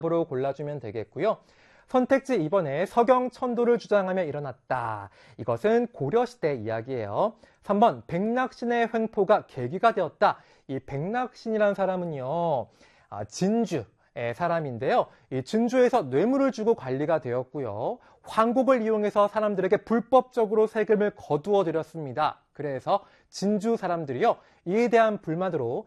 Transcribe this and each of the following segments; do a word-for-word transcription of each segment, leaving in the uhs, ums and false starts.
으로 골라주면 되겠고요. 선택지 이 번에 서경천도를 주장하며 일어났다. 이것은 고려시대 이야기예요. 삼 번 백낙신의 횡포가 계기가 되었다. 이 백낙신이라는 사람은요, 진주의 사람인데요. 이 진주에서 뇌물을 주고 관리가 되었고요. 황곡을 이용해서 사람들에게 불법적으로 세금을 거두어 들였습니다. 그래서 진주 사람들이요, 이에 대한 불만으로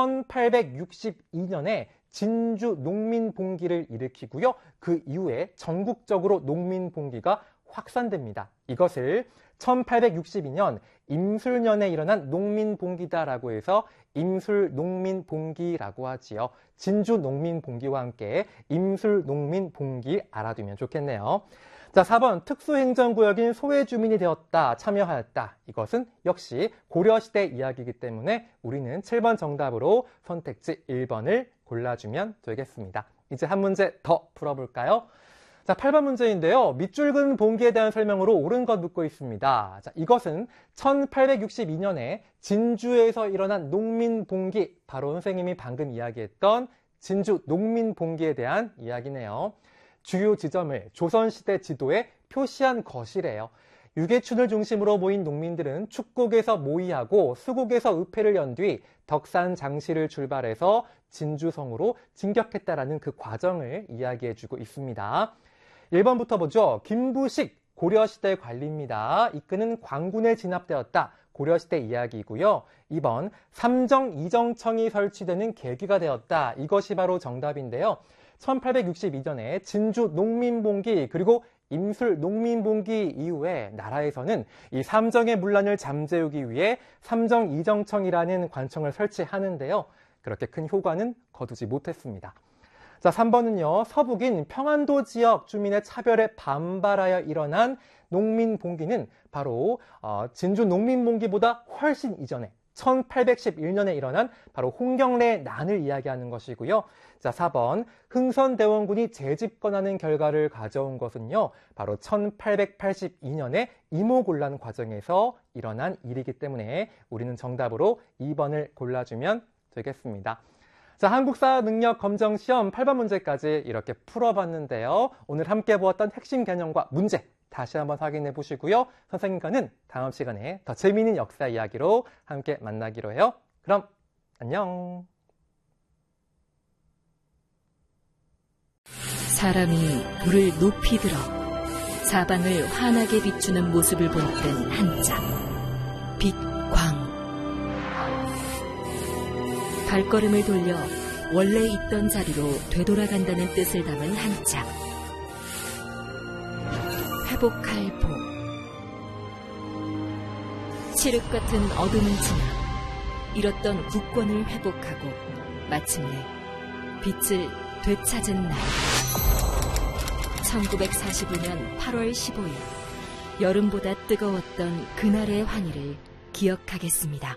천팔백육십이 년에 진주 농민봉기를 일으키고요. 그 이후에 전국적으로 농민봉기가 확산됩니다. 이것을 천팔백육십이 년 임술년에 일어난 농민봉기다라고 해서 임술농민봉기라고 하지요. 진주 농민봉기와 함께 임술농민봉기 알아두면 좋겠네요. 자, 사 번 특수행정구역인 소외주민이 되었다, 참여하였다. 이것은 역시 고려시대 이야기이기 때문에 우리는 칠 번 정답으로 선택지 일 번을 골라주면 되겠습니다. 이제 한 문제 더 풀어볼까요? 자, 팔 번 문제인데요. 밑줄 근 봉기에 대한 설명으로 옳은 것 묻고 있습니다. 자, 이것은 천팔백육십이 년에 진주에서 일어난 농민봉기, 바로 선생님이 방금 이야기했던 진주 농민봉기에 대한 이야기네요. 주요 지점을 조선시대 지도에 표시한 것이래요. 유계춘을 중심으로 모인 농민들은 축곡에서 모의하고 수곡에서 의패를 연 뒤 덕산 장시를 출발해서 진주성으로 진격했다라는 그 과정을 이야기해주고 있습니다. 일 번부터 보죠. 김부식, 고려시대 관리입니다. 이끄는 광군에 진압되었다. 고려시대 이야기이고요. 이 번 삼정 이정청이 설치되는 계기가 되었다. 이것이 바로 정답인데요. 천팔백육십이 년에 진주 농민봉기 그리고 임술 농민봉기 이후에 나라에서는 이 삼정의 문란을 잠재우기 위해 삼정 이정청이라는 관청을 설치하는데요. 그렇게 큰 효과는 거두지 못했습니다. 자, 삼 번은요. 서북인 평안도 지역 주민의 차별에 반발하여 일어난 농민봉기는 바로 어, 진주 농민봉기보다 훨씬 이전에 천팔백십일 년에 일어난 바로 홍경래의 난을 이야기하는 것이고요. 자, 사 번 흥선대원군이 재집권하는 결과를 가져온 것은요, 바로 천팔백팔십이 년에 이모곤란 과정에서 일어난 일이기 때문에 우리는 정답으로 이 번을 골라주면 되겠습니다. 자, 한국사 능력 검정 시험 팔 번 문제까지 이렇게 풀어봤는데요. 오늘 함께 보았던 핵심 개념과 문제 다시 한번 확인해 보시고요. 선생님과는 다음 시간에 더 재미있는 역사 이야기로 함께 만나기로 해요. 그럼 안녕. 사람이 불을 높이 들어 사방을 환하게 비추는 모습을 본 땐 한자, 빛광. 발걸음을 돌려 원래 있던 자리로 되돌아간다는 뜻을 담은 한자, 회복할 복. 칠흑 같은 어둠을 지나 잃었던 국권을 회복하고 마침내 빛을 되찾은 날. 천구백사십오 년 팔월 십오일, 여름보다 뜨거웠던 그날의 환희를 기억하겠습니다.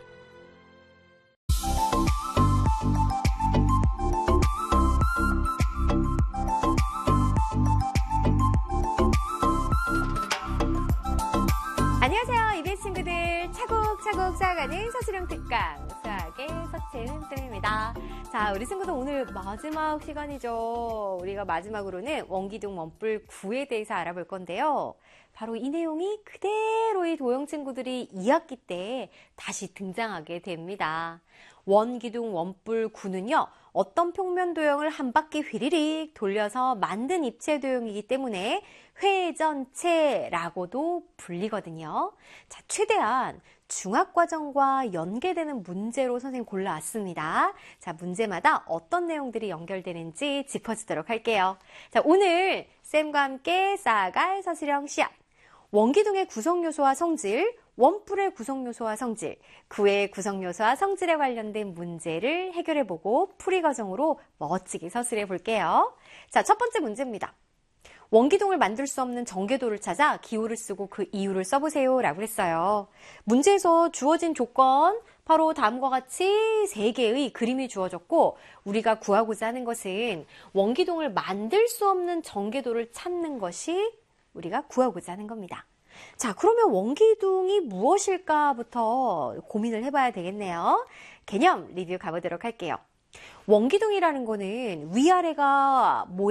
안녕하세요, 이비에스 친구들. 차곡차곡 쌓아가는 서술형 특강 수학의 서채은 쌤입니다. 자, 우리 친구들 오늘 마지막 시간이죠. 우리가 마지막으로는 원기둥 원뿔 구에 대해서 알아볼 건데요. 바로 이 내용이 그대로 이 도형 친구들이 이 학기 때 다시 등장하게 됩니다. 원기둥 원뿔 구는요, 어떤 평면 도형을 한 바퀴 휘리릭 돌려서 만든 입체 도형이기 때문에 회전체라고도 불리거든요. 자, 최대한 중학과정과 연계되는 문제로 선생님 골라왔습니다. 자, 문제마다 어떤 내용들이 연결되는지 짚어주도록 할게요. 자, 오늘 쌤과 함께 쌓아갈 서술형 시합. 원기둥의 구성요소와 성질, 원뿔의 구성요소와 성질, 구의 구성요소와 성질에 관련된 문제를 해결해보고 풀이 과정으로 멋지게 서술해 볼게요. 자, 첫 번째 문제입니다. 원기둥을 만들 수 없는 전개도를 찾아 기호를 쓰고 그 이유를 써보세요 라고 했어요. 문제에서 주어진 조건, 바로 다음과 같이 세 개의 그림이 주어졌고, 우리가 구하고자 하는 것은 원기둥을 만들 수 없는 전개도를 찾는 것이 우리가 구하고자 하는 겁니다. 자, 그러면 원기둥이 무엇일까부터 고민을 해봐야 되겠네요. 개념 리뷰 가보도록 할게요. 원기둥이라는 거는 위아래가 모양